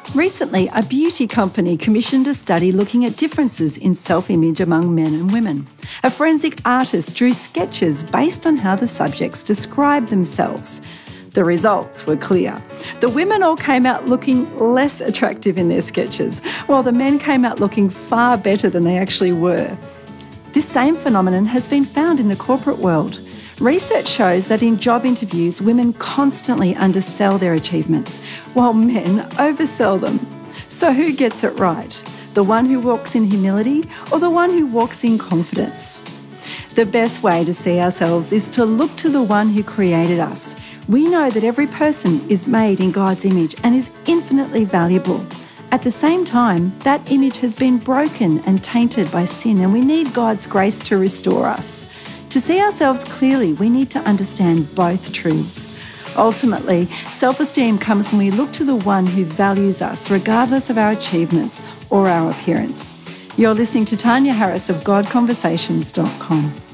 Recently, a beauty company commissioned a study looking at differences in self-image among men and women. A forensic artist drew sketches based on how the subjects described themselves. The results were clear. The women all came out looking less attractive in their sketches, while the men came out looking far better than they actually were. This same phenomenon has been found in the corporate world. Research shows that in job interviews, women constantly undersell their achievements, while men oversell them. So who gets it right? The one who walks in humility or the one who walks in confidence? The best way to see ourselves is to look to the one who created us. We know that every person is made in God's image and is infinitely valuable. At the same time, that image has been broken and tainted by sin, and we need God's grace to restore us. To see ourselves clearly, we need to understand both truths. Ultimately, self-esteem comes when we look to the one who values us regardless of our achievements or our appearance. You're listening to Tanya Harris of GodConversations.com.